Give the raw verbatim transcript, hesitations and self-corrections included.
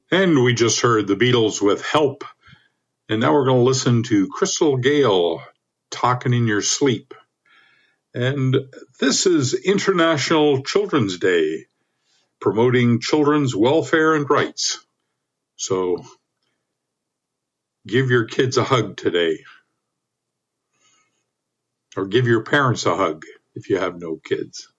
And we just heard the Beatles with Help. And now we're going to listen to Crystal Gayle, Talking in Your Sleep. And this is International Children's Day, promoting children's welfare and rights. So give your kids a hug today. Or give your parents a hug if you have no kids.